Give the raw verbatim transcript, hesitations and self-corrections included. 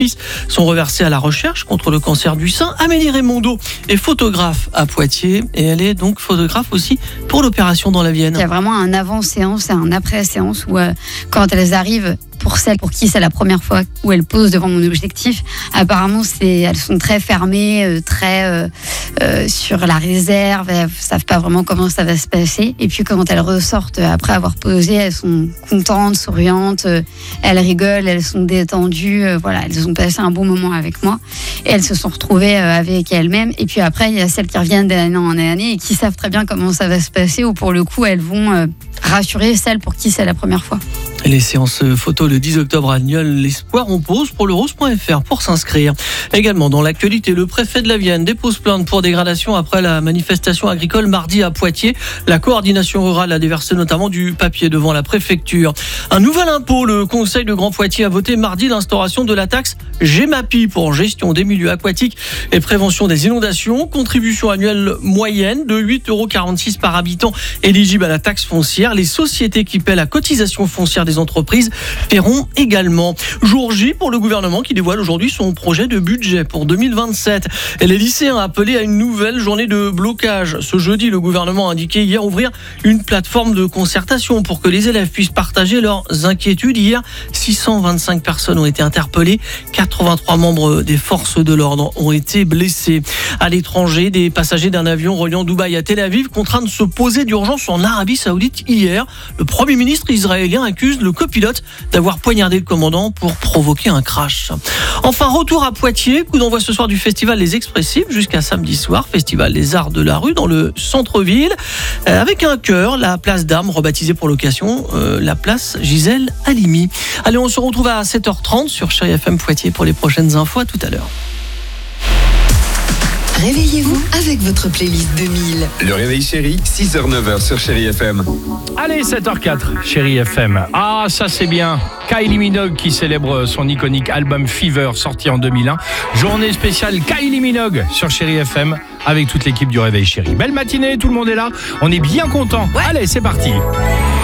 bénéfices sont reversés à la recherche contre le cancer du sein. Amélie Raymondo est photographe à Poitiers et elle est donc photographe aussi pour l'opération dans la Vienne. Il y a vraiment un avant-séance et un après-séance où euh, quand elles arrivent, pour celles pour qui c'est la première fois où elles posent devant mon objectif, apparemment c'est, elles sont très fermées, euh, très euh, euh, sur la réserve, elles ne savent pas vraiment comment ça va se passer. Et puis quand elles ressortent après avoir posé, elles sont contentes, souriantes, euh, elles rigolent, elles sont détendues, euh, voilà, elles ont passé un bon moment avec moi et elles se sont retrouvées euh, avec elles-mêmes. Et puis après, il y a celles qui reviennent d'année en année et qui savent très bien comment ça va se passer, ou pour le coup, elles vont euh, rassurer celles pour qui c'est la première fois. Les séances photos le dix octobre à Nieul, l'Espoir, on pose pour le rose point f r pour s'inscrire. Également dans l'actualité, le préfet de la Vienne dépose plainte pour dégradation après la manifestation agricole mardi à Poitiers. La coordination rurale a déversé notamment du papier devant la préfecture. Un nouvel impôt, le Conseil de Grand Poitiers a voté mardi l'instauration de la taxe Gemapi pour gestion des milieux aquatiques et prévention des inondations. Contribution annuelle moyenne de huit euros quarante-six par habitant éligible à la taxe foncière. Les sociétés qui paient la cotisation foncière des entreprises paieront également. Jour J pour le gouvernement qui dévoile aujourd'hui son projet de budget pour deux mille vingt-sept. Et les lycéens appelés à une nouvelle journée de blocage. Ce jeudi, le gouvernement a indiqué hier ouvrir une plateforme de concertation pour que les élèves puissent partager leurs inquiétudes. Hier, six cent vingt-cinq personnes ont été interpellées. quatre-vingt-trois membres des forces de l'ordre ont été blessés. À l'étranger, des passagers d'un avion reliant Dubaï à Tel Aviv contraints de se poser d'urgence en Arabie Saoudite hier. Le Premier ministre israélien accuse le copilote d'avoir poignardé le commandant pour provoquer un crash. Enfin, retour à Poitiers, coup d'envoi ce soir du festival Les Expressifs jusqu'à samedi soir, festival des arts de la rue dans le centre-ville, euh, avec un chœur, la place d'Armes, rebaptisée pour l'occasion, euh, la place Gisèle Halimi. Allez, on se retrouve à sept heures trente sur Chérie F M Poitiers pour les prochaines infos. À tout à l'heure. Réveillez-vous avec votre playlist deux mille. Le réveil chéri, six heures neuf heures sur Chérie F M. Allez, sept heures quatre, Chérie F M. Ah, ça c'est bien. Kylie Minogue qui célèbre son iconique album Fever sorti en deux mille un. Journée spéciale Kylie Minogue sur Chérie F M avec toute l'équipe du Réveil Chéri. Belle matinée, tout le monde est là. On est bien content. Ouais. Allez, c'est parti.